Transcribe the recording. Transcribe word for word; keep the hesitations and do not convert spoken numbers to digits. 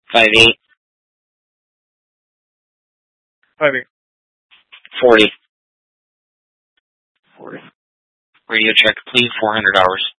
Five eight. Five eight. Forty. Forty. Radio check, please. Four hundred hours.